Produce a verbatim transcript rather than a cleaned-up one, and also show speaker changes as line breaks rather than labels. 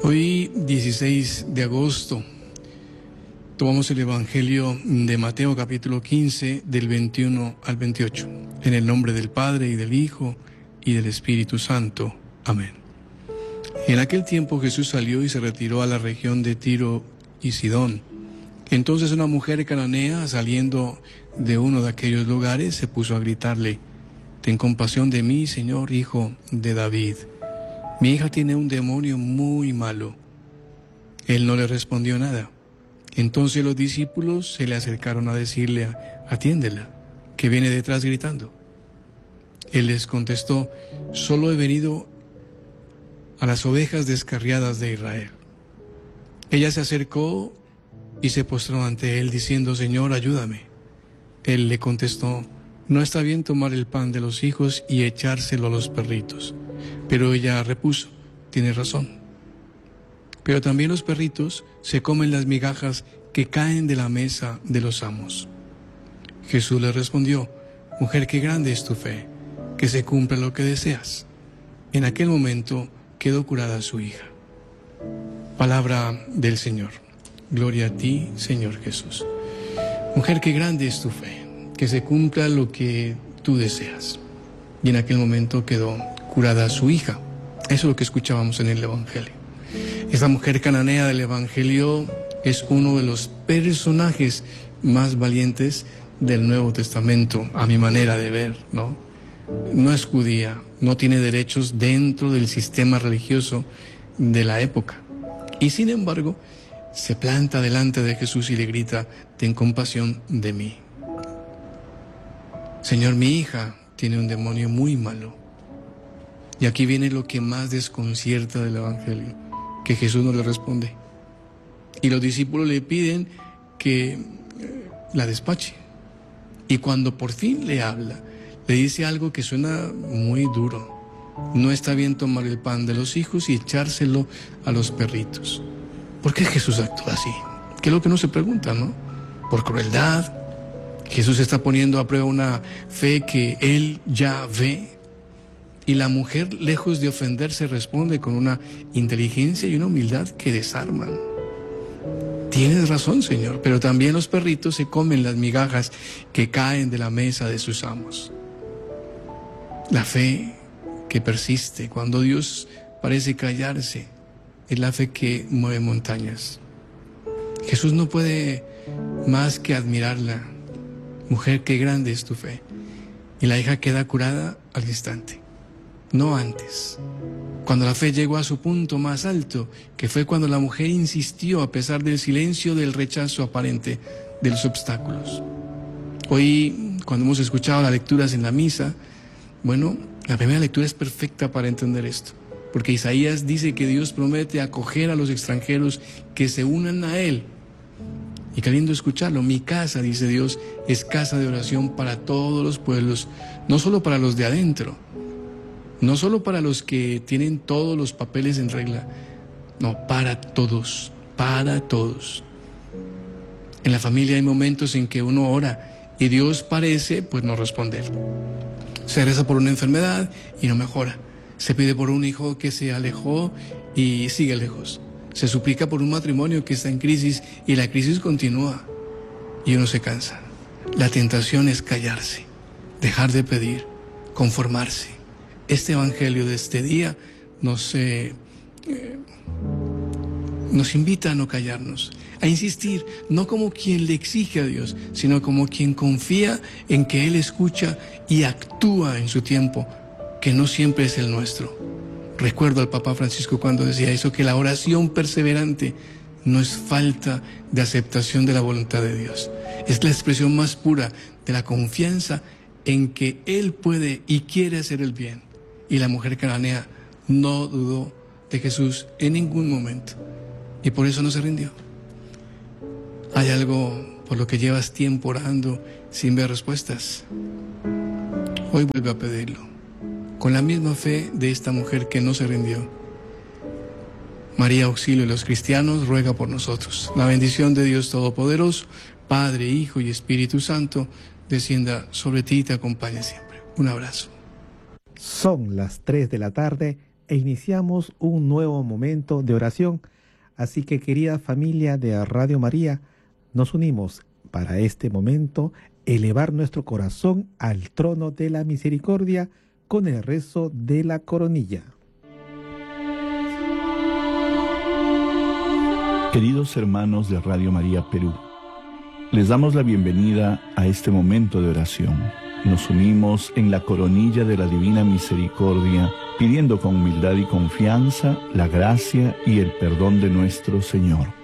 Hoy, dieciséis de agosto, tomamos el Evangelio de Mateo capítulo quince, del veintiuno al veintiocho. En el nombre del Padre, y del Hijo, y del Espíritu Santo. Amén. En aquel tiempo Jesús salió y se retiró a la región de Tiro y Sidón. Entonces una mujer cananea, saliendo de uno de aquellos lugares, se puso a gritarle: «Ten compasión de mí, Señor, Hijo de David. Mi hija tiene un demonio muy malo». Él no le respondió nada. Entonces los discípulos se le acercaron a decirle: «Atiéndela, que viene detrás gritando». Él les contestó: «Solo he venido a las ovejas descarriadas de Israel». Ella se acercó y se postró ante él diciendo: «Señor, ayúdame». Él le contestó: «No está bien tomar el pan de los hijos y echárselo a los perritos». Pero ella repuso: «Tienes razón. Pero también los perritos se comen las migajas que caen de la mesa de los amos». Jesús le respondió: «Mujer, qué grande es tu fe, que se cumpla lo que deseas». En aquel momento quedó curada su hija. Palabra del Señor. Gloria a ti, Señor Jesús. Mujer, qué grande es tu fe, que se cumpla lo que tú deseas. Y en aquel momento quedó curada su hija. Eso es lo que escuchábamos en el Evangelio. Esta mujer cananea del Evangelio es uno de los personajes más valientes del Nuevo Testamento, a mi manera de ver, ¿no? No es judía, no tiene derechos dentro del sistema religioso de la época. Y sin embargo, se planta delante de Jesús y le grita: «Ten compasión de mí. Señor, mi hija tiene un demonio muy malo». Y aquí viene lo que más desconcierta del Evangelio, que Jesús no le responde. Y los discípulos le piden que la despache. Y cuando por fin le habla, le dice algo que suena muy duro: «No está bien tomar el pan de los hijos y echárselo a los perritos». ¿Por qué Jesús actúa así? ¿Qué es lo que uno se pregunta, no? ¿Por crueldad? Jesús está poniendo a prueba una fe que él ya ve. Y la mujer, lejos de ofenderse, responde con una inteligencia y una humildad que desarman. «Tienes razón, Señor, pero también los perritos se comen las migajas que caen de la mesa de sus amos». La fe que persiste cuando Dios parece callarse es la fe que mueve montañas. Jesús no puede más que admirarla. «Mujer, qué grande es tu fe». Y la hija queda curada al instante, no antes, cuando la fe llegó a su punto más alto, que fue cuando la mujer insistió a pesar del silencio, del rechazo aparente, de los obstáculos. Hoy, cuando hemos escuchado las lecturas en la misa, bueno, la primera lectura es perfecta para entender esto, porque Isaías dice que Dios promete acoger a los extranjeros que se unan a Él. Y qué lindo escucharlo. «Mi casa», dice Dios, «es casa de oración para todos los pueblos», no solo para los de adentro, no solo para los que tienen todos los papeles en regla, no, para todos, para todos. En la familia hay momentos en que uno ora y Dios parece pues no responder. Se reza por una enfermedad y no mejora. Se pide por un hijo que se alejó y sigue lejos. Se suplica por un matrimonio que está en crisis y la crisis continúa y uno se cansa. La tentación es callarse, dejar de pedir, conformarse. Este Evangelio de este día nos, eh, eh, nos invita a no callarnos, a insistir, no como quien le exige a Dios, sino como quien confía en que Él escucha y actúa en su tiempo, que no siempre es el nuestro. Recuerdo al Papa Francisco cuando decía eso, que la oración perseverante no es falta de aceptación de la voluntad de Dios. Es la expresión más pura de la confianza en que Él puede y quiere hacer el bien. Y la mujer cananea no dudó de Jesús en ningún momento. Y por eso no se rindió. ¿Hay algo por lo que llevas tiempo orando sin ver respuestas? Hoy vuelve a pedirlo, con la misma fe de esta mujer que no se rindió. María, auxilio de los cristianos, ruega por nosotros. La bendición de Dios Todopoderoso, Padre, Hijo y Espíritu Santo, descienda sobre ti y te acompañe siempre. Un abrazo.
Son las tres de la tarde e iniciamos un nuevo momento de oración. Así que, querida familia de Radio María, nos unimos para este momento, elevar nuestro corazón al trono de la misericordia con el rezo de la coronilla.
Queridos hermanos de Radio María Perú, les damos la bienvenida a este momento de oración. Nos unimos en la coronilla de la Divina Misericordia, pidiendo con humildad y confianza la gracia y el perdón de nuestro Señor.